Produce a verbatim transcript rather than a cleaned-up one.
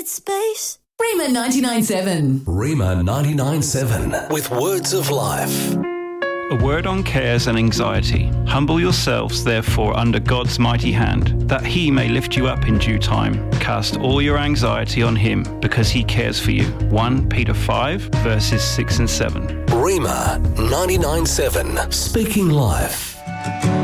space. Rima ninety-nine seven. Rima ninety-nine seven with words of life. A word on cares and anxiety. Humble yourselves, therefore, under God's mighty hand, that he may lift you up in due time. Cast all your anxiety on him, because he cares for you. First Peter five, verses six and seven. Rima ninety-nine seven, speaking life.